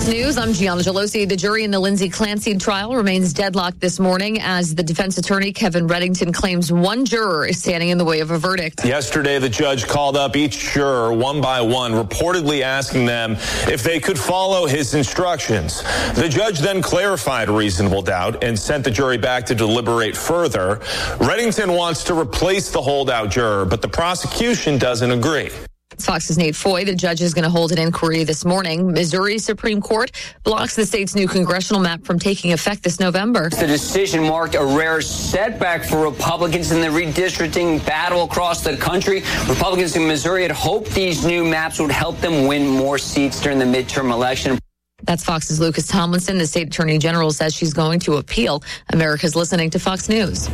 News, I'm Gianna Gelosi. The jury in the Lindsay Clancy trial remains deadlocked this morning as the defense attorney, Kevin Reddington, claims one juror is standing in the way of a verdict. Yesterday, the judge called up each juror one by one, reportedly asking them if they could follow his instructions. The judge then clarified reasonable doubt and sent the jury back to deliberate further. Reddington wants to replace the holdout juror, but the prosecution doesn't agree. Fox's Nate Foy. The judge is going to hold an inquiry this morning. Missouri Supreme Court blocks the state's new congressional map from taking effect this November. The decision marked a rare setback for Republicans in the redistricting battle across the country. Republicans in Missouri had hoped these new maps would help them win more seats during the midterm election. That's Fox's Lucas Tomlinson. The state attorney general says she's going to appeal. America's listening to Fox News.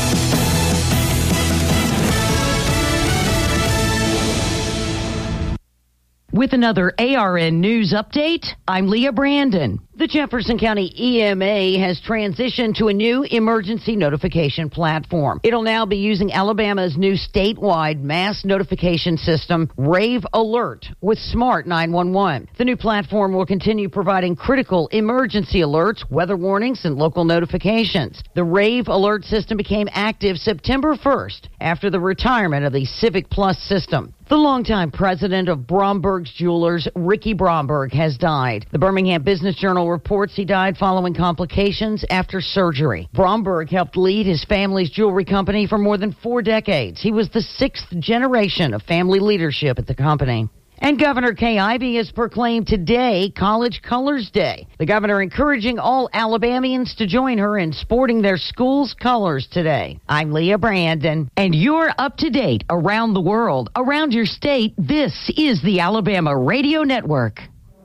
With another ARN News update, I'm Leah Brandon. The Jefferson County EMA has transitioned to a new emergency notification platform. It'll now be using Alabama's new statewide mass notification system, Rave Alert, with Smart 911. The new platform will continue providing critical emergency alerts, weather warnings, and local notifications. The Rave Alert system became active September 1st after the retirement of the Civic Plus system. The longtime president of Bromberg's Jewelers, Ricky Bromberg, has died. The Birmingham Business Journal reports he died following complications after surgery. Bromberg helped lead his family's jewelry company for more than 4 decades. He was the 6th generation of family leadership at the company. And Governor Kay Ivey has proclaimed today College Colors Day. The governor encouraging all Alabamians to join her in sporting their school's colors today. I'm Leah Brandon. And you're up to date around the world, around your state. This is the Alabama Radio Network.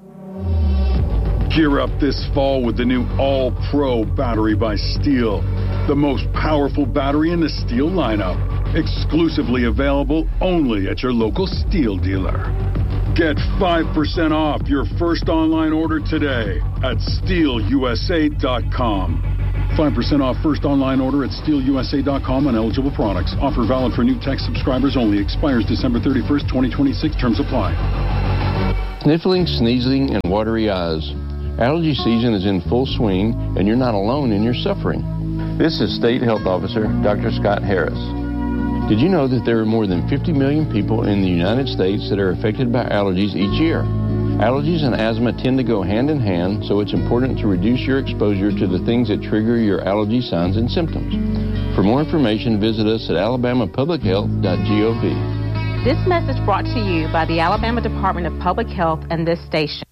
Gear up this fall with the new All-Pro battery by Steel. The most powerful battery in the Steel lineup. Exclusively available only at your local Steel dealer. Get 5% off your first online order today at SteelUSA.com. 5% off first online order at SteelUSA.com on eligible products. Offer valid for new tech subscribers only. Expires December 31st, 2026. Terms apply. Sniffling, sneezing, and watery eyes. Allergy season is in full swing, and you're not alone in your suffering. This is State Health Officer Dr. Scott Harris. Did you know that there are more than 50 million people in the United States that are affected by allergies each year? Allergies and asthma tend to go hand in hand, so it's important to reduce your exposure to the things that trigger your allergy signs and symptoms. For more information, visit us at alabamapublichealth.gov. This message brought to you by the Alabama Department of Public Health and this station.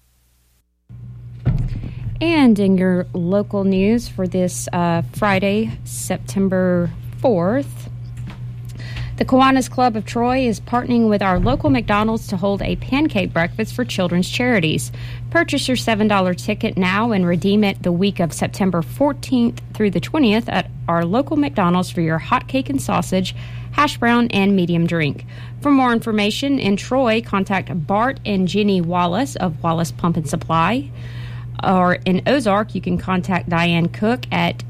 And in your local news for this Friday, September 4th, the Kiwanis Club of Troy is partnering with our local McDonald's to hold a pancake breakfast for children's charities. Purchase your $7 ticket now and redeem it the week of September 14th through the 20th at our local McDonald's for your hot cake and sausage, hash brown, and medium drink. For more information in Troy, contact Bart and Jenny Wallace of Wallace Pump and Supply. Or in Ozark, you can contact Diane Cook at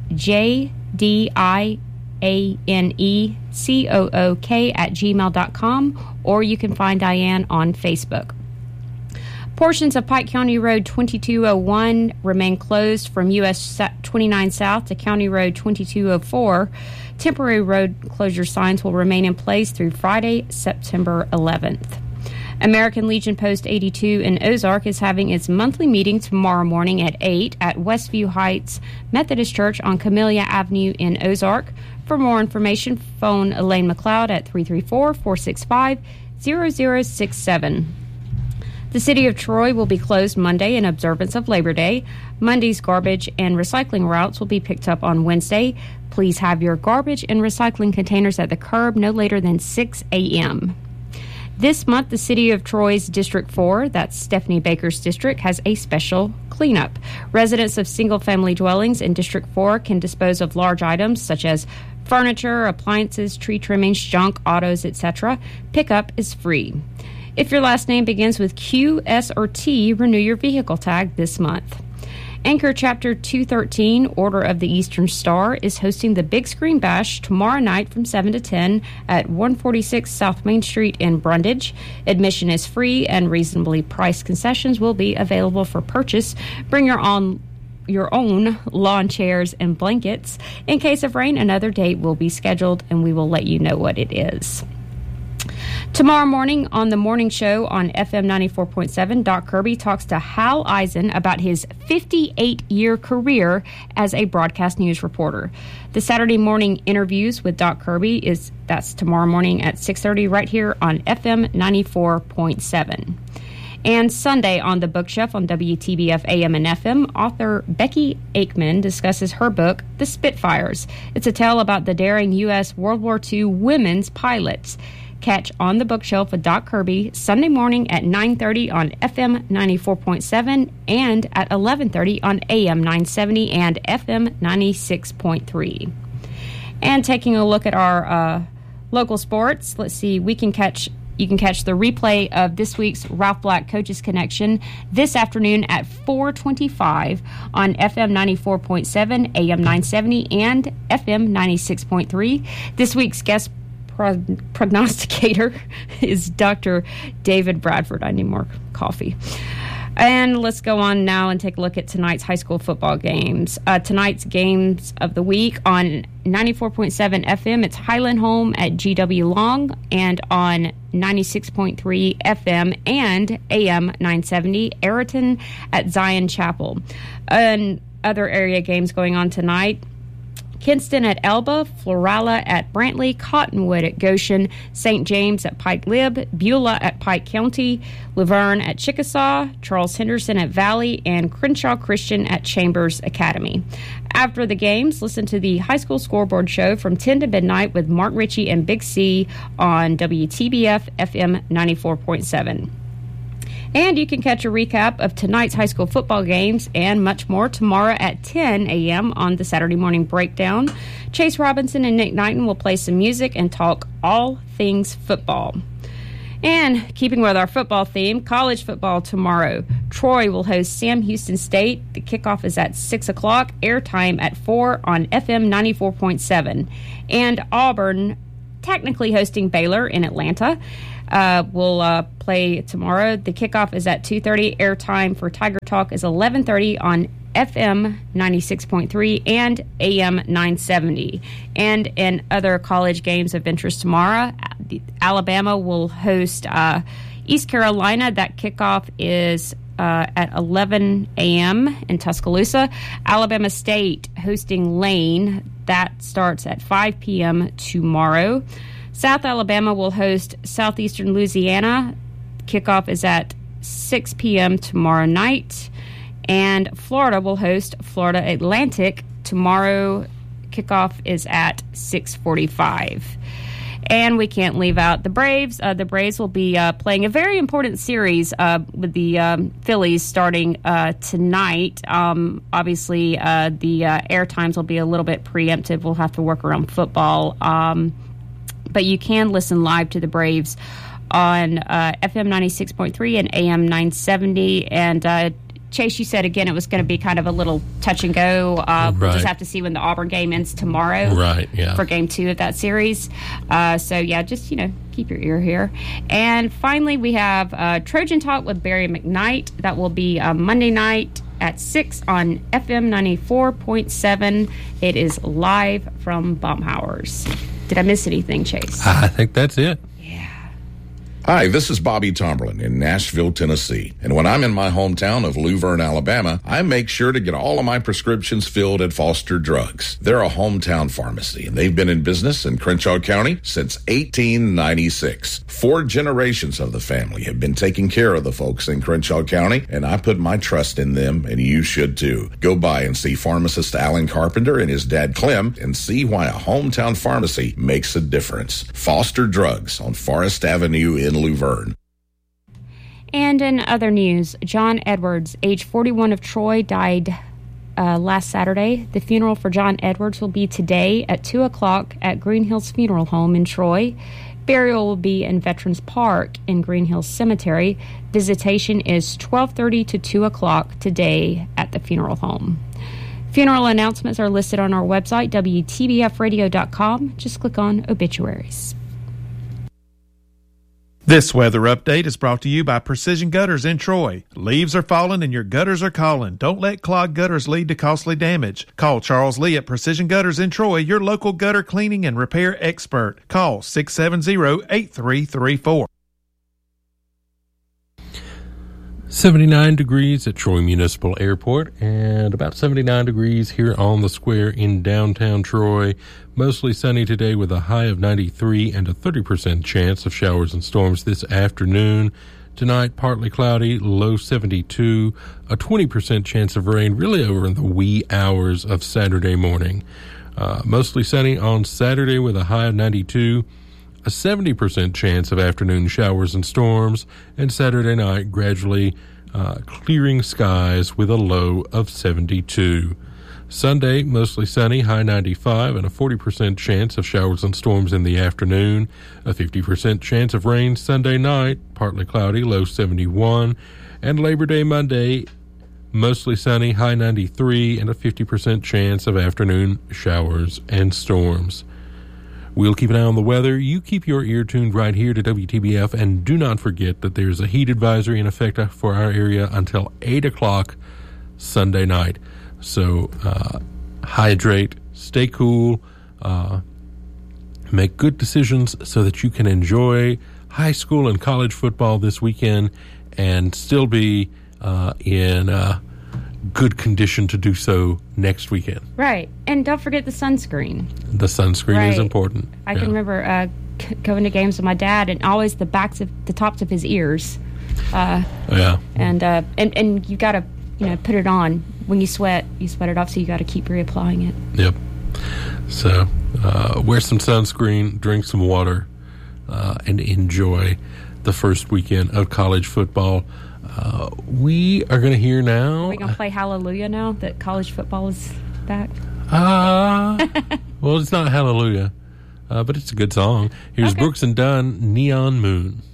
JDIANECOOK@gmail.com, or you can find Diane on Facebook. Portions of Pike County Road 2201 remain closed from US 29 South to County Road 2204. Temporary road closure signs will remain in place through Friday, September 11th. American Legion Post 82 in Ozark is having its monthly meeting tomorrow morning at 8 at Westview Heights Methodist Church on Camellia Avenue in Ozark. For more information, phone Elaine McLeod at 334-465-0067. The City of Troy will be closed Monday in observance of Labor Day. Monday's garbage and recycling routes will be picked up on Wednesday. Please have your garbage and recycling containers at the curb no later than 6 a.m. This month, the City of Troy's District 4, that's Stephanie Baker's district, has a special cleanup. Residents of single-family dwellings in District 4 can dispose of large items such as furniture, appliances, tree trimmings, junk, autos, etc. Pickup is free. If your last name begins with Q, S, or T, renew your vehicle tag this month. Anchor Chapter 213, Order of the Eastern Star, is hosting the Big Screen Bash tomorrow night from 7 to 10 at 146 South Main Street in Brundage. Admission is free and reasonably priced concessions will be available for purchase. Bring your own lawn chairs and blankets. In case of rain, another date will be scheduled and we will let you know what it is. Tomorrow morning on the morning show on FM 94.7, Doc Kirby talks to Hal Eisen about his 58-year career as a broadcast news reporter. The Saturday morning interviews with Doc Kirby that's tomorrow morning at 6:30 right here on FM 94.7. And Sunday on the Bookshelf on WTBF AM and FM, author Becky Aikman discusses her book, The Spitfires. It's a tale about the daring U.S. World War II women's pilots. Catch On the Bookshelf with Doc Kirby Sunday morning at 9:30 on FM 94.7 and at 11:30 on AM 970 and FM 96.3. And taking a look at our local sports, let's see, you can catch the replay of this week's Ralph Black Coaches Connection this afternoon at 4:25 on FM 94.7, AM 970, and FM 96.3. This week's guest prognosticator is Dr. David Bradford. I need more coffee. And let's go on now and take a look at tonight's high school football games. Tonight's games of the week on 94.7 FM, it's Highland Home at GW Long, and on 96.3 FM and AM 970, Ayrton at Zion Chapel. And other area games going on tonight: Kinston at Elba, Florala at Brantley, Cottonwood at Goshen, St. James at Pike Lib, Beulah at Pike County, Laverne at Chickasaw, Charles Henderson at Valley, and Crenshaw Christian at Chambers Academy. After the games, listen to the High School Scoreboard Show from 10 to midnight with Mark Ritchie and Big C on WTBF FM 94.7. And you can catch a recap of tonight's high school football games and much more tomorrow at 10 a.m. on the Saturday Morning Breakdown. Chase Robinson and Nick Knighton will play some music and talk all things football. And keeping with our football theme, college football tomorrow. Troy will host Sam Houston State. The kickoff is at 6 o'clock, airtime at 4 on FM 94.7. And Auburn, technically hosting Baylor in Atlanta, will play tomorrow. The kickoff is at 2:30. Airtime for Tiger Talk is 11:30 on FM 96.3 and AM 970. And in other college games of interest tomorrow, Alabama will host East Carolina. That kickoff is at 11 a.m. in Tuscaloosa. Alabama State hosting Lane. That starts at 5 p.m. tomorrow. South Alabama will host Southeastern Louisiana. Kickoff is at 6 p.m. tomorrow night. And Florida will host Florida Atlantic tomorrow. Kickoff is at 6:45. And we can't leave out the Braves. The Braves will be playing a very important series with the Phillies starting tonight. Obviously, the air times will be a little bit preemptive. We'll have to work around football. But you can listen live to the Braves on FM 96.3 and AM 970. And Chase, you said again it was going to be kind of a little touch and go. Right. We'll just have to see when the Auburn game ends tomorrow. Right, yeah. For game 2 of that series. So, yeah, just, keep your ear here. And finally, we have Trojan Talk with Barry McKnight. That will be Monday night at 6 on FM 94.7. It is live from Baumhauer's. Did I miss anything, Chase? I think that's it. Hi, this is Bobby Tomberlin in Nashville, Tennessee. And when I'm in my hometown of Luverne, Alabama, I make sure to get all of my prescriptions filled at Foster Drugs. They're a hometown pharmacy, and they've been in business in Crenshaw County since 1896. 4 generations of the family have been taking care of the folks in Crenshaw County, and I put my trust in them, and you should too. Go by and see pharmacist Alan Carpenter and his dad Clem and see why a hometown pharmacy makes a difference. Foster Drugs on Forest Avenue in Luverne. And in other news, John Edwards, age 41 of Troy, died last Saturday. The funeral for John Edwards will be today at 2 o'clock at Green Hills Funeral Home in Troy. Burial will be in Veterans Park in Green Hills Cemetery. Visitation is 12:30 to 2 o'clock today at at the funeral home. Funeral announcements are listed on our website, WTBFradio.com. Just click on obituaries. This weather update is brought to you by Precision Gutters in Troy. Leaves are falling and your gutters are calling. Don't let clogged gutters lead to costly damage. Call Charles Lee at Precision Gutters in Troy, your local gutter cleaning and repair expert. Call 670-8334. 79 degrees at Troy Municipal Airport and about 79 degrees here on the square in downtown Troy. Mostly sunny today with a high of 93 and a 30% chance of showers and storms this afternoon. Tonight, partly cloudy, low 72, a 20% chance of rain really over in the wee hours of Saturday morning. Mostly sunny on Saturday with a high of 92. A 70% chance of afternoon showers and storms, and Saturday night gradually clearing skies with a low of 72. Sunday, mostly sunny, high 95, and a 40% chance of showers and storms in the afternoon. A 50% chance of rain Sunday night, partly cloudy, low 71. And Labor Day Monday, mostly sunny, high 93, and a 50% chance of afternoon showers and storms. We'll keep an eye on the weather. You keep your ear tuned right here to WTBF, and do not forget that there's a heat advisory in effect for our area until 8 o'clock Sunday night. So hydrate, stay cool, make good decisions so that you can enjoy high school and college football this weekend and still be in good condition to do so next weekend. Right. And don't forget the sunscreen. The sunscreen is important. I can remember going to games with my dad, and always the tops of his ears. And you got to, put it on. When you sweat it off, so you got to keep reapplying it. Yep. So wear some sunscreen, drink some water, and enjoy the first weekend of college football. We are going to hear now. Are we going to play Hallelujah now that college football is back? Well, it's not Hallelujah, but it's a good song. Here's Brooks and Dunn, Neon Moon.